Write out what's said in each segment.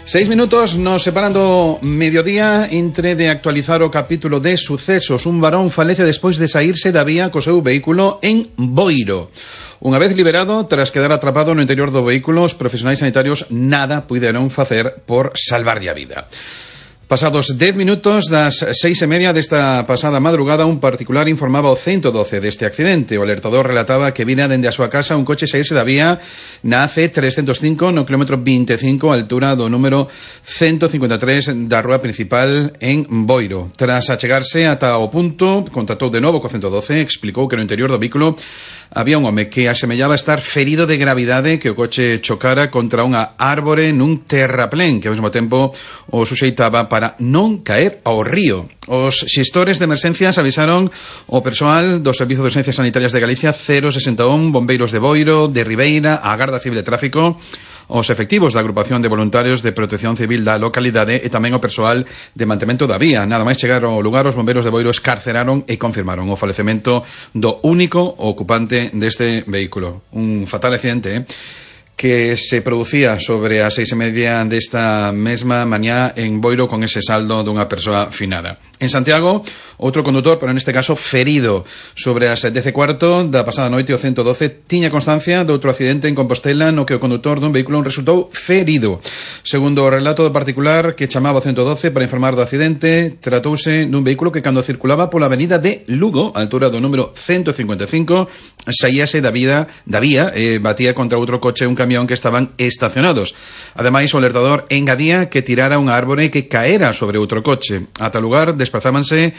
6 minutos nos separan do mediodía entre de actualizar o capítulo de sucesos. Un varón falece despois de saírse da vía co seu vehículo en Boiro. Unha vez liberado, tras quedar atrapado no interior do vehículo, os profesionais sanitarios nada puideron facer por salvarlle a vida. Pasados 10 minutos das 6:30 desta pasada madrugada, un particular informaba ao 112 deste accidente. O alertador relataba que vira dende a súa casa un coche saírse da vía na AC305 no kilómetro 25, a altura do número 153 da rúa principal en Boiro. Tras achegarse ata o punto, contactou de novo co 112, explicou que no interior do vehículo había un home que asemellaba estar ferido de gravidade, que o coche chocara contra unha árbore nun terraplén, que ao mesmo tempo o suxeitaba para non caer ao río. Os xestores de emerxencias avisaron o persoal do Servizo de Urxencias Sanitarias de Galicia, 061, bombeiros de Boiro, de Ribeira, a Garda Civil de Tráfico, os efectivos da agrupación de voluntarios de protección civil da localidade e tamén o persoal de mantemento da vía. Nada máis chegar ao lugar, os bombeiros de Boiro escarceraron e confirmaron o falecemento do único ocupante deste vehículo. Un fatal accidente, que se producía sobre as 6:30 desta mesma mañá en Boiro, con ese saldo dunha persoa finada. En Santiago, outro condutor, pero neste caso ferido. Sobre as 10:15 da pasada noite, o 112 tiña constancia de outro accidente en Compostela no que o condutor dun vehículo resultou ferido. Segundo o relato do particular que chamaba o 112 para informar do accidente, tratouse dun vehículo que cando circulaba pola avenida de Lugo, a altura do número 155, saíase da vía e batía contra outro coche e un camión que estaban estacionados. Ademais, o alertador engadía que tirara unha árbore que caera sobre outro coche. Ata lugar desplazábanse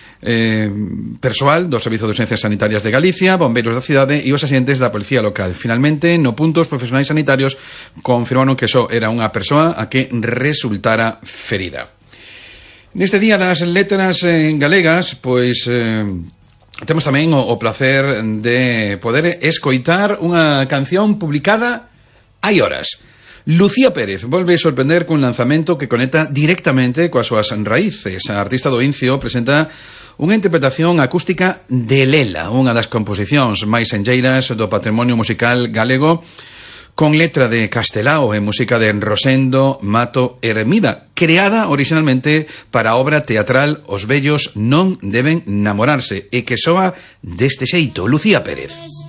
persoal do Servizo de Urxencias Sanitarias de Galicia, bombeiros da cidade e os axentes da policía local. Finalmente, no punto, os profesionais sanitarios confirmaron que só era unha persoa a que resultara ferida. Neste día das letras galegas, pois temos tamén o placer de poder escoitar unha canción publicada hai horas. Lucía Pérez volve sorprender cun lanzamento que conecta directamente coas súas raíces. A artista do Incio presenta unha interpretación acústica de Lela, unha das composicións máis enlleiras do patrimonio musical galego, con letra de Castelao e música de Rosendo Mato Hermida, creada originalmente para a obra teatral Os vellos non deben namorarse, e que soa deste xeito. Lucía Pérez.